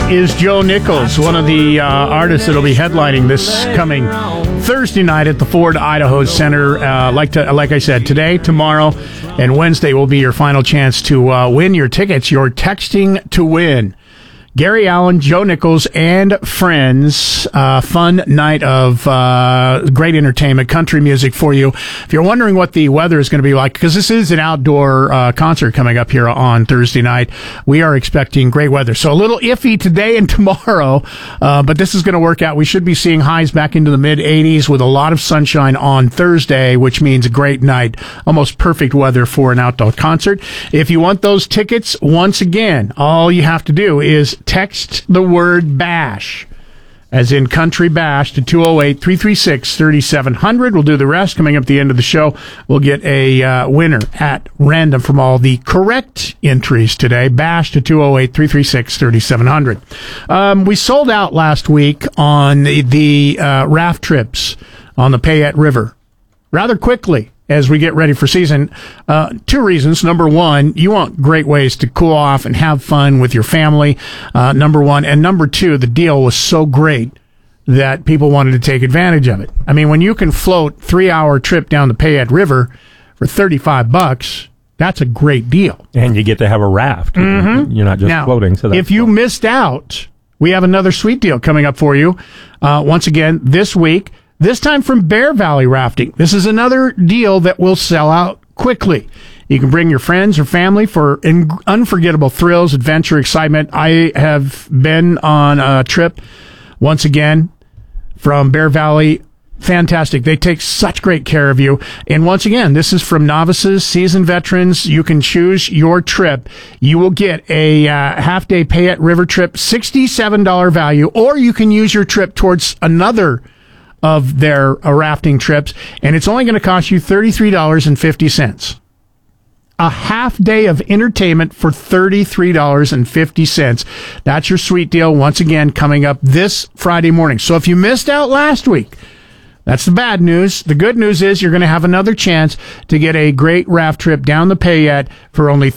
is Joe Nichols, one of the artists that will be headlining this coming Thursday night at the Ford Idaho Center. Like I said, today, tomorrow, and Wednesday will be your final chance to win your tickets. You're texting to win. Gary Allan, Joe Nichols, and friends. Fun night of great entertainment, country music for you. If you're wondering what the weather is going to be like, because this is an outdoor concert coming up here on Thursday night, we are expecting great weather. So a little iffy today and tomorrow, but this is going to work out. We should be seeing highs back into the mid-80s with a lot of sunshine on Thursday, which means a great night. Almost perfect weather for an outdoor concert. If you want those tickets, once again, all you have to do is text the word BASH, as in Country Bash, to 208-336-3700. We'll do the rest. Coming up at the end of the show, we'll get a winner at random from all the correct entries today. BASH to 208-336-3700. We sold out last week on the raft trips on the Payette River rather quickly as we get ready for season. Two reasons. Number one, you want great ways to cool off and have fun with your family, number one. And number two, the deal was so great that people wanted to take advantage of it. I mean, when you can float 3-hour trip down the Payette River for $35, that's a great deal. And you get to have a raft. Mm-hmm. You're not just floating. So if you missed out, we have another sweet deal coming up for you. Once again, this week, this time from Bear Valley Rafting. This is another deal that will sell out quickly. You can bring your friends or family for unforgettable thrills, adventure, excitement. I have been on a trip, once again, from Bear Valley. Fantastic. They take such great care of you. And once again, this is from novices, seasoned veterans. You can choose your trip. You will get a half-day Payette River trip, $67 value, or you can use your trip towards another of their rafting trips, and it's only going to cost you $33.50. A half day of entertainment for $33.50. That's your sweet deal, once again, coming up this Friday morning. So if you missed out last week, that's the bad news. The good news is you're going to have another chance to get a great raft trip down the Payette for only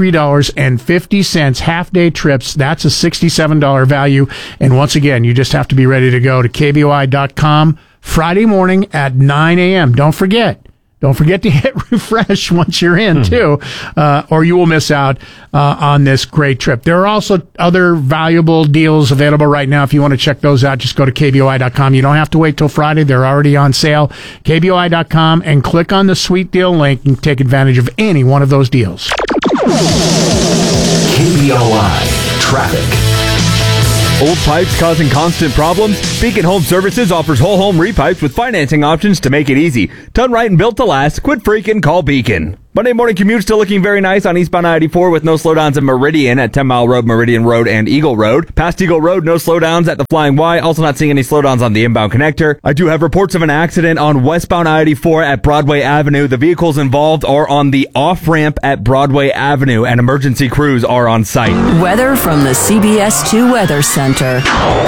$33.50. Half-day trips, that's a $67 value. And once again, you just have to be ready to go to KBOI.com Friday morning at 9 a.m. Don't forget to hit refresh once you're in, too, or you will miss out on this great trip. There are also other valuable deals available right now. If you want to check those out, just go to KBOI.com. You don't have to wait till Friday. They're already on sale. KBOI.com, and click on the sweet deal link and take advantage of any one of those deals. KBOI Traffic. Old pipes causing constant problems? Beacon Home Services offers whole home repipes with financing options to make it easy. Done right and built to last. Quit freaking, call Beacon. Monday morning commute still looking very nice on eastbound I-84 with no slowdowns in Meridian at 10 Mile Road, Meridian Road, and Eagle Road. Past Eagle Road, no slowdowns at the Flying Y. Also not seeing any slowdowns on the inbound connector. I do have reports of an accident on westbound I-84 at Broadway Avenue. The vehicles involved are on the off-ramp at Broadway Avenue, and emergency crews are on site. Weather from the CBS 2 Weather Center.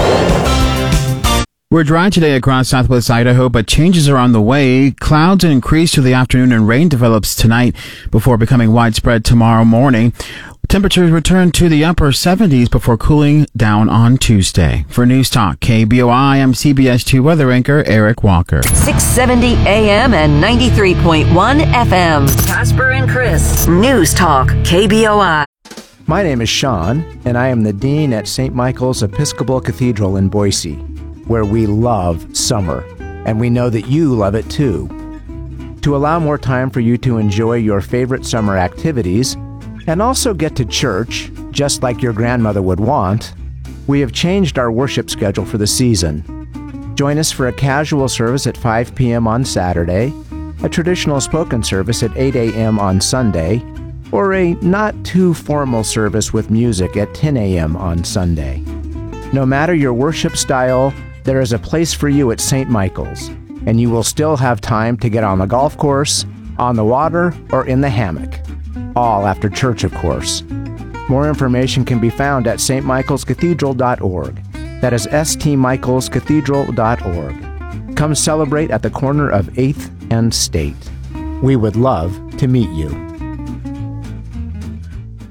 We're dry today across southwest Idaho, but changes are on the way. Clouds increase through the afternoon and rain develops tonight before becoming widespread tomorrow morning. Temperatures return to the upper 70s before cooling down on Tuesday. For News Talk KBOI, I'm CBS 2 weather anchor Eric Walker. 670 AM and 93.1 FM. Casper and Chris. News Talk KBOI. My name is Sean, and I am the Dean at St. Michael's Episcopal Cathedral in Boise, where we love summer, and we know that you love it too. To allow more time for you to enjoy your favorite summer activities, and also get to church, just like your grandmother would want, we have changed our worship schedule for the season. Join us for a casual service at 5 p.m. on Saturday, a traditional spoken service at 8 a.m. on Sunday, or a not-too-formal service with music at 10 a.m. on Sunday. No matter your worship style, there is a place for you at St. Michael's, and you will still have time to get on the golf course, on the water, or in the hammock. All after church, of course. More information can be found at stmichaelscathedral.org. That is stmichaelscathedral.org. Come celebrate at the corner of 8th and State. We would love to meet you.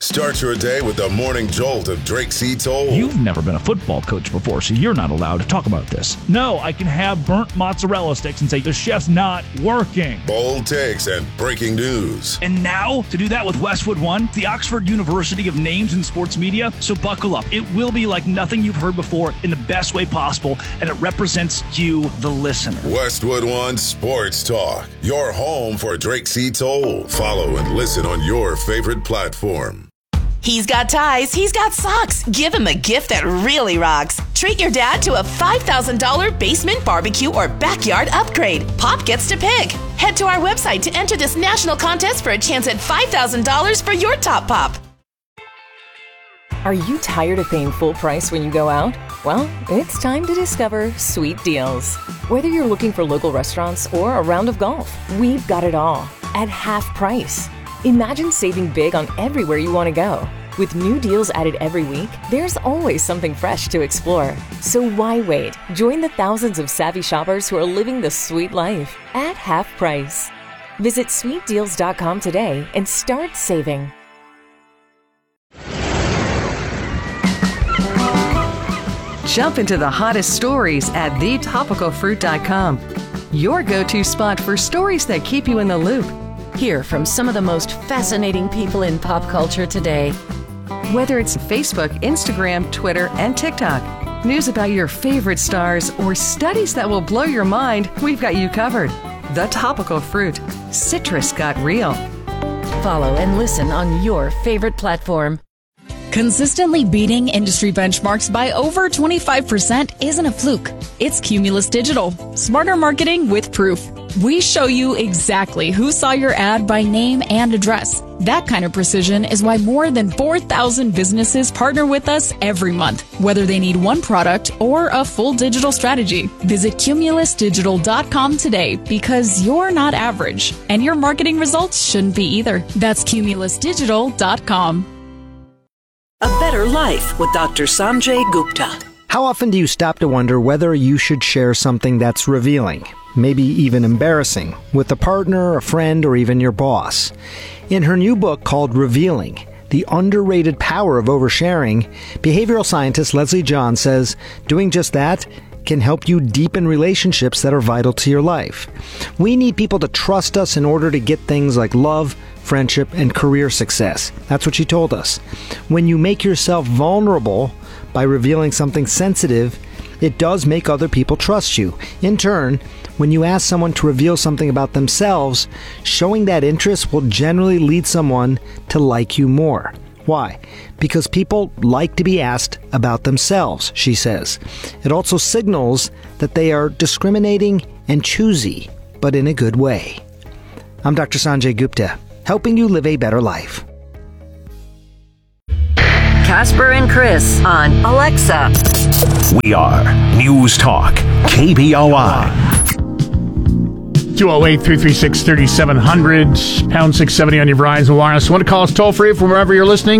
Start your day with the morning jolt of Drake C. Toll. You've never been a football coach before, so you're not allowed to talk about this. No, I can have burnt mozzarella sticks and say the chef's not working. Bold takes and breaking news. And now, to do that with Westwood One, the Oxford University of Names in Sports Media. So buckle up. It will be like nothing you've heard before in the best way possible, and it represents you, the listener. Westwood One Sports Talk, your home for Drake C. Toll. Follow and listen on your favorite platform. He's got ties, he's got socks. Give him a gift that really rocks. Treat your dad to a $5,000 basement barbecue or backyard upgrade. Pop gets to pick. Head to our website to enter this national contest for a chance at $5,000 for your top pop. Are you tired of paying full price when you go out? Well, it's time to discover Sweet Deals. Whether you're looking for local restaurants or a round of golf, we've got it all at half price. Imagine saving big on everywhere you want to go. With new deals added every week, there's always something fresh to explore. So why wait? Join the thousands of savvy shoppers who are living the sweet life at half price. Visit sweetdeals.com today and start saving. Jump into the hottest stories at thetopicalfruit.com. Your go-to spot for stories that keep you in the loop. Hear from some of the most fascinating people in pop culture today. Whether it's Facebook, Instagram, Twitter, and TikTok, news about your favorite stars, or studies that will blow your mind, we've got you covered. The Topical Fruit. Citrus got real. Follow and listen on your favorite platform. Consistently beating industry benchmarks by over 25% isn't a fluke. It's Cumulus Digital. Smarter marketing with proof. We show you exactly who saw your ad by name and address. That kind of precision is why more than 4,000 businesses partner with us every month, whether they need one product or a full digital strategy. Visit cumulusdigital.com today because you're not average, and your marketing results shouldn't be either. That's cumulusdigital.com. A Better Life with Dr. Sanjay Gupta. How often do you stop to wonder whether you should share something that's revealing, maybe even embarrassing, with a partner, a friend, or even your boss? In her new book called Revealing, The Underrated Power of Oversharing, behavioral scientist Leslie John says doing just that can help you deepen relationships that are vital to your life. We need people to trust us in order to get things like love, friendship, and career success. That's what she told us. When you make yourself vulnerable by revealing something sensitive, it does make other people trust you. In turn, when you ask someone to reveal something about themselves, showing that interest will generally lead someone to like you more. Why? Because people like to be asked about themselves, she says. It also signals that they are discriminating and choosy, but in a good way. I'm Dr. Sanjay Gupta, helping you live a better life. Casper and Chris on Alexa. We are News Talk, KBOI. 208-336-3700, pound 670 on your Verizon Wireless. Want to call us toll free from wherever you're listening?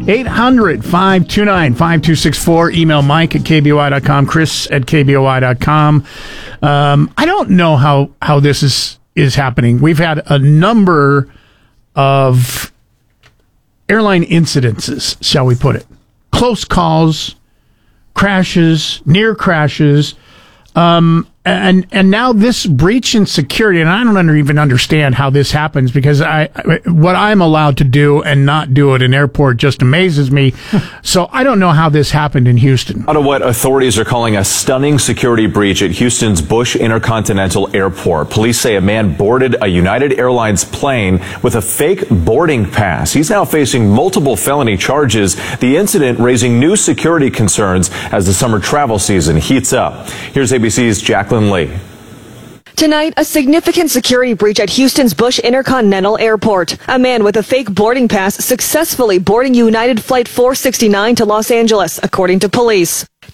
800-529-5264. Email Mike at KBOI.com, Chris at KBOI.com. I don't know how this is happening. We've had a number of airline incidences, shall we put it. Close calls, crashes, near crashes, and now this breach in security, and I don't even understand how this happens, because what I'm allowed to do and not do at an airport just amazes me. So I don't know how this happened in Houston. Out of what authorities are calling a stunning security breach at Houston's Bush Intercontinental Airport. Police say a man boarded a United Airlines plane with a fake boarding pass. He's now facing multiple felony charges. The incident raising new security concerns as the summer travel season heats up. Here's ABC's Jacqueline Lee. Tonight, a significant security breach at Houston's Bush Intercontinental Airport. A man with a fake boarding pass successfully boarding United Flight 469 to Los Angeles, according to police.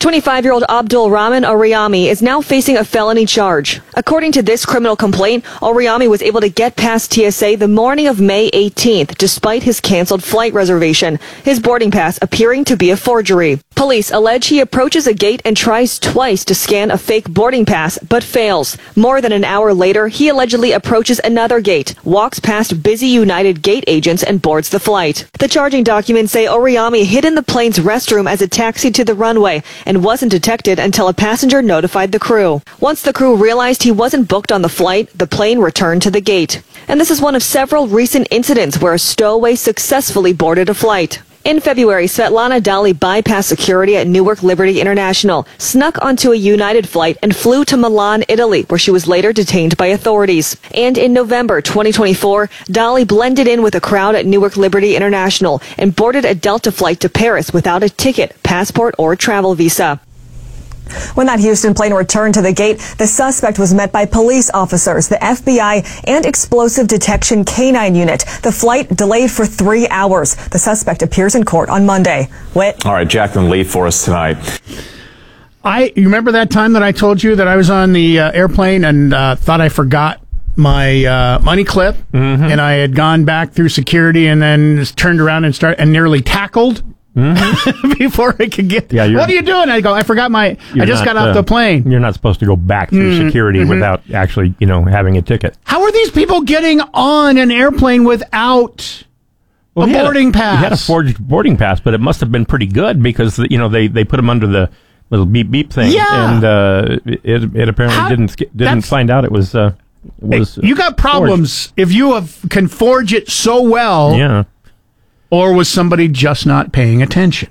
25-year-old Abdul Rahman Oriami is now facing a felony charge. According to this criminal complaint, Oriami was able to get past TSA the morning of May 18th, despite his canceled flight reservation, his boarding pass appearing to be a forgery. Police allege he approaches a gate and tries twice to scan a fake boarding pass, but fails. More than an hour later, he allegedly approaches another gate, walks past busy United gate agents, and boards the flight. The charging documents say Oriami hid in the plane's restroom as it taxied to the runway and wasn't detected until a passenger notified the crew. Once the crew realized he wasn't booked on the flight, the plane returned to the gate. And this is one of several recent incidents where a stowaway successfully boarded a flight. In February, Svetlana Dali bypassed security at Newark Liberty International, snuck onto a United flight, and flew to Milan, Italy, where she was later detained by authorities. And in November 2024, Dali blended in with a crowd at Newark Liberty International and boarded a Delta flight to Paris without a ticket, passport, or travel visa. When that Houston plane returned to the gate, the suspect was met by police officers, the FBI, and explosive detection canine unit. The flight delayed for 3 hours. The suspect appears in court on Monday. Whit. All right, Jacqueline Lee for us tonight. You remember that time that I told you that I was on the airplane and thought I forgot my money clip, and I had gone back through security and then turned around and nearly tackled? Before I could get what are you doing? I go, I forgot I just got off the plane. You're not supposed to go back through security without actually, having a ticket. How are these people getting on an airplane without a boarding pass? He had a forged boarding pass, but it must have been pretty good because, they put him under the little beep beep thing. Yeah. And it apparently didn't find out it was you got problems forged. if you can forge it so well. Yeah. Or was somebody just not paying attention?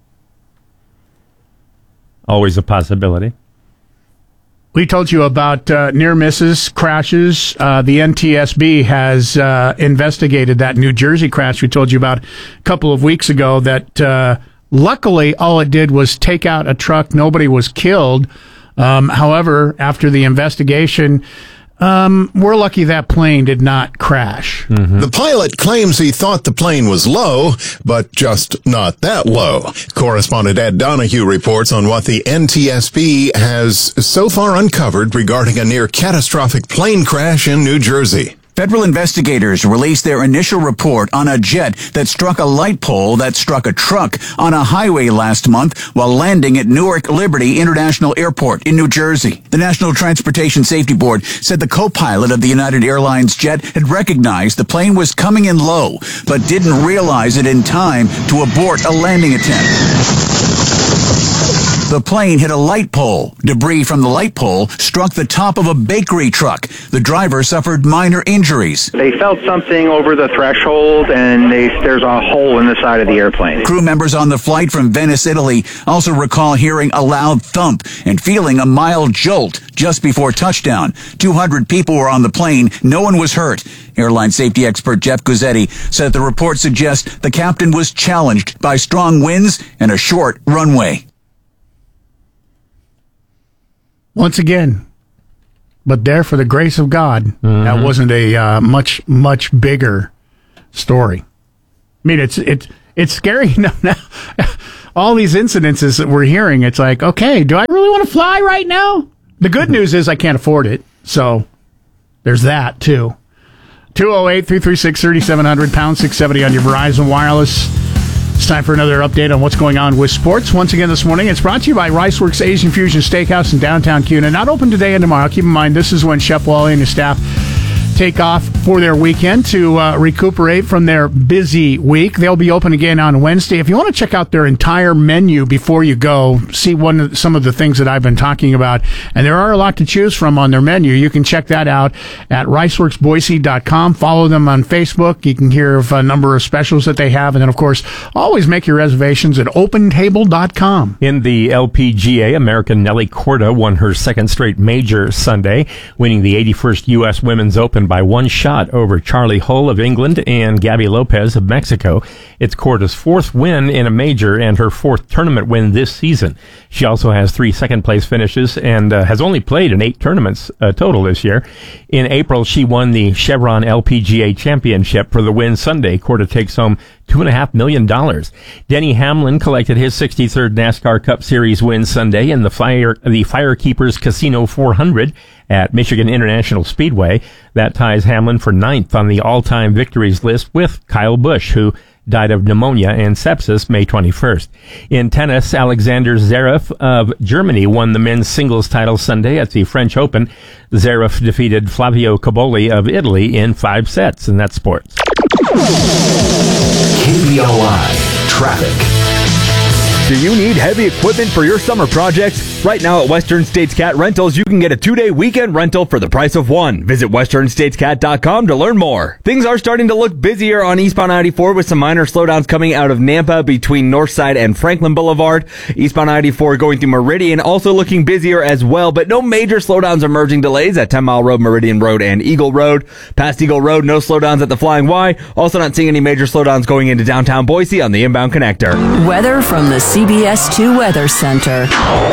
Always a possibility. We told you about near misses, crashes. The NTSB has investigated that New Jersey crash we told you about a couple of weeks ago that luckily all it did was take out a truck. Nobody was killed. However, after the investigation, we're lucky that plane did not crash. The pilot claims he thought the plane was low, but just not that low. Correspondent Ed Donahue reports on what the NTSB has so far uncovered regarding a near catastrophic plane crash in New Jersey. Federal investigators released their initial report on a jet that struck a light pole that struck a truck on a highway last month while landing at Newark Liberty International Airport in New Jersey. The National Transportation Safety Board said the co-pilot of the United Airlines jet had recognized the plane was coming in low, but didn't realize it in time to abort a landing attempt. The plane hit a light pole. Debris from the light pole struck the top of a bakery truck. The driver suffered minor injuries. They felt something over the threshold, and there's a hole in the side of the airplane. Crew members on the flight from Venice, Italy, also recall hearing a loud thump and feeling a mild jolt just before touchdown. 200 people were on the plane. No one was hurt. Airline safety expert Jeff Guzzetti said the report suggests the captain was challenged by strong winds and a short runway. Once again, but there for the grace of God, that wasn't a much bigger story. I mean, it's scary now. All these incidences that we're hearing, it's like, okay, do I really want to fly right now? The good news is I can't afford it, so there's that too. 208-336-3700, pound 670 on your Verizon Wireless. It's time for another update on what's going on with sports. Once again this morning, it's brought to you by Riceworks Asian Fusion Steakhouse in downtown Kuna. Not open today and tomorrow. Keep in mind, this is when Chef Wally and his staff take off for their weekend to recuperate from their busy week. They'll be open again on Wednesday. If you want to check out their entire menu before you go, see some of the things that I've been talking about, and there are a lot to choose from on their menu. You can check that out at riceworksboise.com. Follow them on Facebook. You can hear of a number of specials that they have, and then, of course, always make your reservations at opentable.com. In the LPGA, American Nelly Korda won her second straight major Sunday, winning the 81st U.S. Women's Open by one shot over Charlie Hull of England and Gabby Lopez of Mexico. It's Korda's fourth win in a major and her fourth tournament win this season. She also has 3 second-place finishes and has only played in 8 tournaments total this year. In April, she won the Chevron LPGA Championship for the win Sunday. Korda takes home $2.5 million. Denny Hamlin collected his 63rd NASCAR Cup Series win Sunday in the Firekeepers Casino 400 at Michigan International Speedway. That ties Hamlin for 9th on the all-time victories list with Kyle Busch, who died of pneumonia and sepsis May 21st. In tennis, Alexander Zverev of Germany won the men's singles title Sunday at the French Open. Zverev defeated Flavio Cobolli of Italy in 5 sets, and that's sports. KBOI Traffic. Do you need heavy equipment for your summer projects? Right now at Western States Cat Rentals, you can get a 2-day weekend rental for the price of one. Visit westernstatescat.com to learn more. Things are starting to look busier on eastbound 94 with some minor slowdowns coming out of Nampa between Northside and Franklin Boulevard. Eastbound 94 going through Meridian also looking busier as well, but no major slowdowns or merging delays at 10 Mile Road, Meridian Road, and Eagle Road. Past Eagle Road, no slowdowns at the Flying Y. Also not seeing any major slowdowns going into downtown Boise on the inbound connector. Weather from the CBS 2 Weather Center.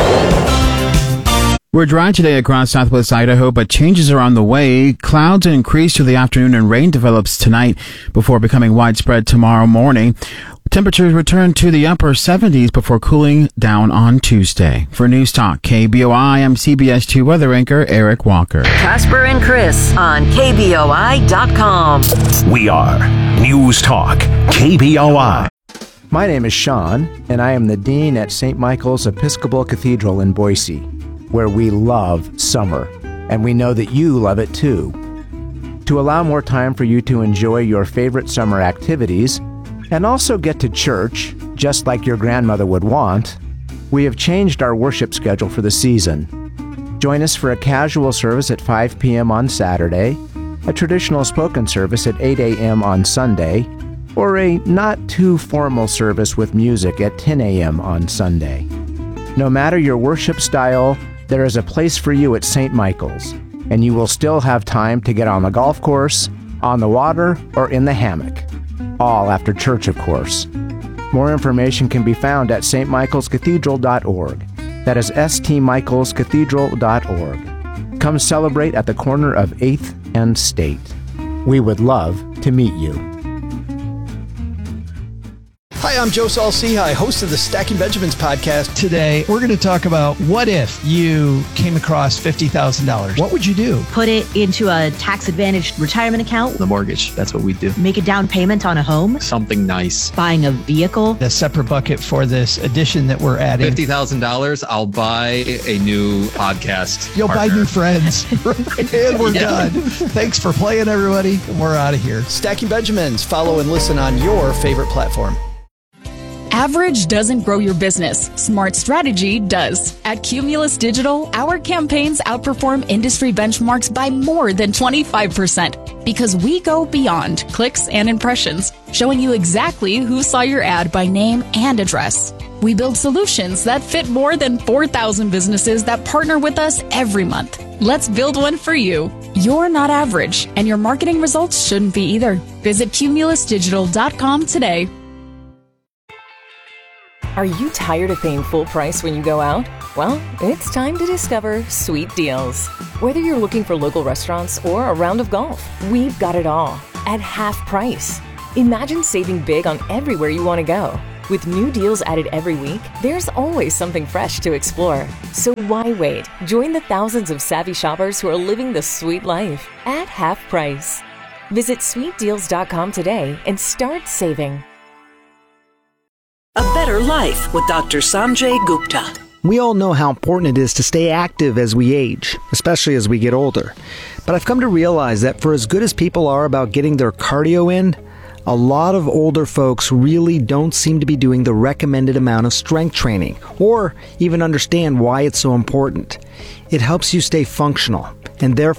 We're dry today across southwest Idaho, but changes are on the way. Clouds increase through the afternoon and rain develops tonight before becoming widespread tomorrow morning. Temperatures return to the upper 70s before cooling down on Tuesday. For News Talk KBOI, I'm CBS 2 weather anchor Eric Walker. Casper and Chris on KBOI.com. We are News Talk KBOI. My name is Sean, and I am the Dean at St. Michael's Episcopal Cathedral in Boise, where we love summer, and we know that you love it too. To allow more time for you to enjoy your favorite summer activities, and also get to church, just like your grandmother would want, we have changed our worship schedule for the season. Join us for a casual service at 5 p.m. on Saturday, a traditional spoken service at 8 a.m. on Sunday, or a not-too-formal service with music at 10 a.m. on Sunday. No matter your worship style, there is a place for you at St. Michael's, and you will still have time to get on the golf course, on the water, or in the hammock. All after church, of course. More information can be found at stmichaelscathedral.org. That is stmichaelscathedral.org. Come celebrate at the corner of 8th and State. We would love to meet you. Hi, I'm Joe Saul-Sehy, host of the Stacking Benjamins podcast. Today, we're going to talk about what if you came across $50,000. What would you do? Put it into a tax-advantaged retirement account. The mortgage, that's what we do. Make a down payment on a home. Something nice. Buying a vehicle. A separate bucket for this addition that we're adding. $50,000, I'll buy a new podcast You'll partner. buy new friends. And we're done. Thanks for playing, everybody. We're out of here. Stacking Benjamins. Follow and listen on your favorite platform. Average doesn't grow your business. Smart strategy does. At Cumulus Digital, our campaigns outperform industry benchmarks by more than 25% because we go beyond clicks and impressions, showing you exactly who saw your ad by name and address. We build solutions that fit more than 4,000 businesses that partner with us every month. Let's build one for you. You're not average, and your marketing results shouldn't be either. Visit cumulusdigital.com today. Are you tired of paying full price when you go out? Well, it's time to discover Sweet Deals. Whether you're looking for local restaurants or a round of golf, we've got it all at half price. Imagine saving big on everywhere you want to go. With new deals added every week, there's always something fresh to explore. So why wait? Join the thousands of savvy shoppers who are living the sweet life at half price. Visit sweetdeals.com today and start saving. A Better Life with Dr. Sanjay Gupta. We all know how important it is to stay active as we age, especially as we get older. But I've come to realize that for as good as people are about getting their cardio in, a lot of older folks really don't seem to be doing the recommended amount of strength training, or even understand why it's so important. It helps you stay functional, and therefore